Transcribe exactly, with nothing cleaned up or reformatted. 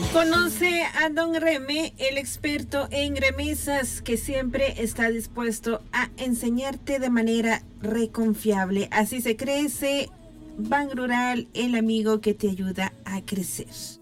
Conoce a Don Reme, el experto en remesas que siempre está dispuesto a enseñarte de manera reconfiable. Así se crece. Ban Rural, el amigo que te ayuda a crecer.